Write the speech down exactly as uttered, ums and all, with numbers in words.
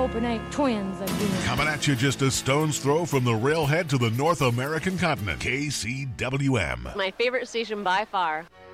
hope it ain't twins again. Coming at you just a stone's throw from the railhead to the North American continent. K C W M. My favorite station by far.